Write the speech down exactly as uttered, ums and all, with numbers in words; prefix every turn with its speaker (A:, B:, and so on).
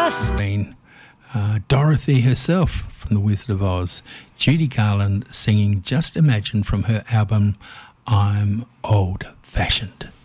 A: just
B: been uh, Dorothy herself from The Wizard of Oz, Judy Garland singing Just Imagine from her album I'm Old Fashioned.